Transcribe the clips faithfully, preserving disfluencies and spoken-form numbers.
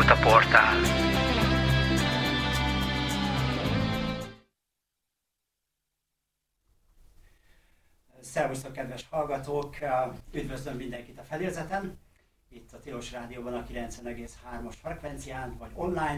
Pilóta Portál. Szervusztok, kedves hallgatók! Üdvözlöm mindenkit a fedélzeten, itt a Tilos Rádióban a kilencven egész hármas frekvencián, vagy online.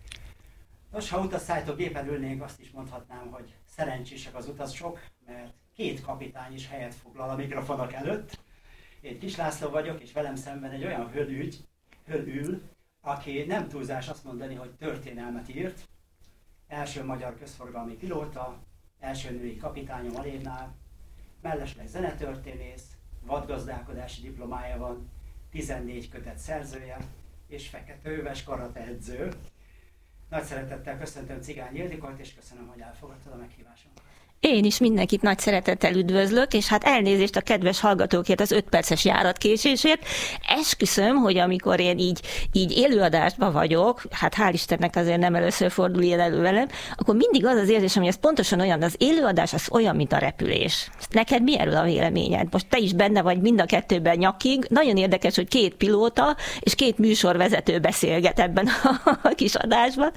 Nos, ha utasszállítógépen ülnénk, azt is mondhatnám, hogy szerencsések az utasok, mert két kapitány is helyet foglal a mikrofonok előtt. Én Kis László vagyok, és velem szemben egy olyan hölgy, hölgy ül, aki nem túlzás azt mondani, hogy történelmet írt. Első magyar közforgalmi pilóta, első női kapitány a Malévnál, mellesleg zenetörténész, vadgazdálkodási diplomája van, tizennégy kötet szerzője és feketőves karateedző. Nagy szeretettel köszöntöm Cigány Ildikót, és köszönöm, hogy elfogadtad a meghívásunkat. Én is mindenkit nagy szeretettel üdvözlök, és hát elnézést a kedves hallgatókért az öt perces járatkésésért. Esküszöm, hogy amikor én így, így élőadásban vagyok, hát hál' Istennek azért nem először fordul ilyen elő velem, akkor mindig az az érzésem, hogy ez pontosan olyan, az élőadás az olyan, mint a repülés. Neked mi erről a véleményed? Most te is benne vagy mind a kettőben nyakig. Nagyon érdekes, hogy két pilóta és két műsorvezető beszélget ebben a kis adásban.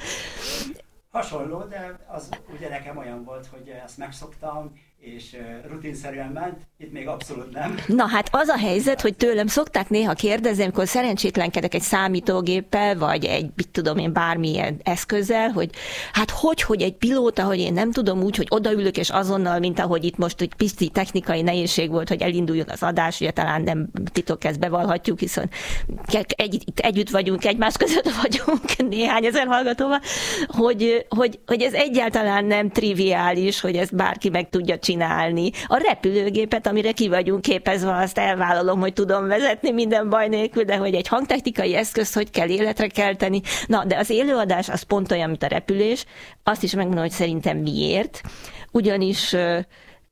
Hasonló, de az ugye nekem olyan volt, hogy ezt megszoktam, és rutinszerűen ment, itt még abszolút nem. Na hát az a helyzet, hogy tőlem szokták néha kérdezni, amikor szerencsétlenkedek egy számítógéppel, vagy egy, mit tudom én, bármilyen eszközzel, hogy hát hogy, hogy egy pilóta, hogy én nem tudom úgy, hogy odaülök, és azonnal, mint ahogy itt most egy pici technikai nehézség volt, hogy elinduljon az adás, ugye talán nem titok, ezt bevallhatjuk, hiszen egy, együtt vagyunk, egymás között vagyunk néhány ezer hallgatóval, hogy, hogy, hogy ez egyáltalán nem triviális, hogy ezt bárki meg tudja csinálni. A repülőgépet, amire ki vagyunk képezve, azt elvállalom, hogy tudom vezetni minden baj nélkül, de hogy egy hangtechnikai eszközt hogy kell életre kelteni. Na, de az élőadás az pont olyan, mint a repülés. Azt is megmondom, hogy szerintem miért. Ugyanis uh,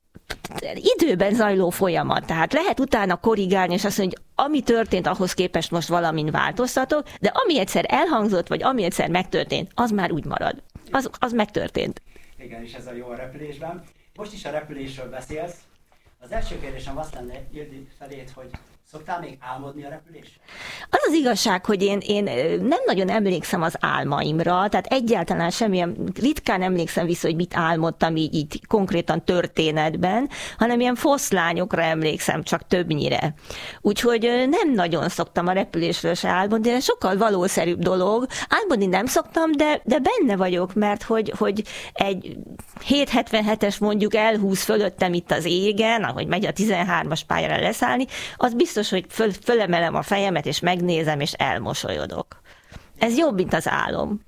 időben zajló folyamat. Tehát lehet utána korrigálni, és azt mondani, hogy ami történt, ahhoz képest most valamin változtatok, de ami egyszer elhangzott, vagy ami egyszer megtörtént, az már úgy marad. Az, az megtörtént. Igen, és ez a jó a repülésben. Most is a repülésről beszélsz. Az első kérdésem azt lenne Ildi felét, hogy szoktál még álmodni a repülésről? Az az igazság, hogy én, én nem nagyon emlékszem az álmaimra, tehát egyáltalán semmilyen, ritkán emlékszem vissza, hogy mit álmodtam így, így konkrétan történetben, hanem ilyen foszlányokra emlékszem, csak többnyire. Úgyhogy nem nagyon szoktam a repülésről se álmodni, de sokkal valószerűbb dolog. Álmodni nem szoktam, de, de benne vagyok, mert hogy, hogy egy hétszázhetvenhetes mondjuk elhúz fölöttem itt az égen, ahogy megy a tizenhármas pályára leszállni, az biztos, hogy föl, fölemelem a fejemet, és megnézem, és elmosolyodok. Ez jobb, mint az álom.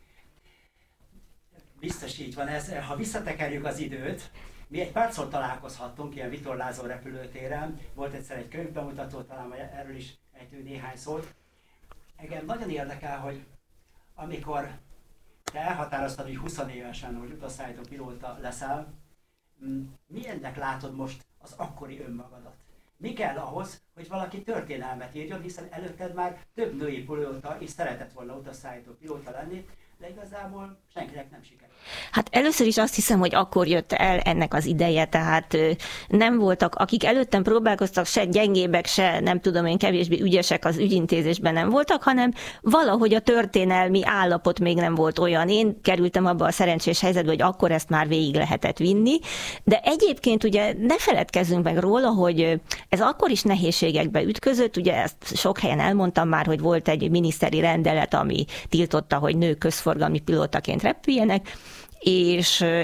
Biztos így van ez. Ha visszatekerjük az időt, mi egy párszor találkozhattunk ilyen vitorlázó repülőtéren. Volt egyszer egy könyvbemutató, talán majd erről is ejtünk néhány szót. Engem nagyon érdekel, hogy amikor te elhatároztad, hogy húsz évesen, hogy utasszállító pilóta leszel, milyennek látod most az akkori önmagadat? Mi kell ahhoz, hogy valaki történelmet írjon, hiszen előtted már több női pilóta is szeretett volna utasszállító pilóta lenni, de igazából senkinek nem sikerült. Hát először is azt hiszem, hogy akkor jött el ennek az ideje, tehát nem voltak, akik előttem próbálkoztak, se gyengébbek, se nem tudom én kevésbé ügyesek az ügyintézésben nem voltak, hanem valahogy a történelmi állapot még nem volt olyan. Én kerültem abba a szerencsés helyzetbe, hogy akkor ezt már végig lehetett vinni, de egyébként ugye ne feledkezzünk meg róla, hogy ez akkor is nehézségekbe ütközött, ugye ezt sok helyen elmondtam már, hogy volt egy miniszteri rendelet, ami tiltotta, hogy nők közforgalmi pilótaként repüljenek, és